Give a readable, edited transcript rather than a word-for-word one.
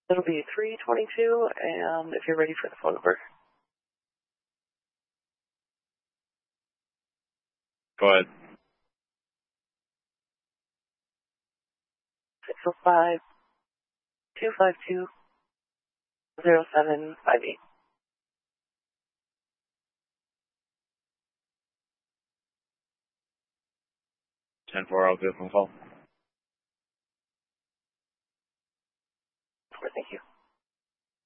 It'll be 322, and if you're ready for the phone number. Go ahead. 605-252-0758. 10-4, I'll give him a call.